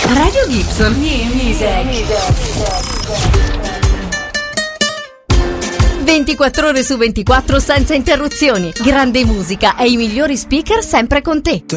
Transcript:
Radio Gibson. Music. 24 ore su 24 senza interruzioni. Grande musica e i migliori speaker sempre con te.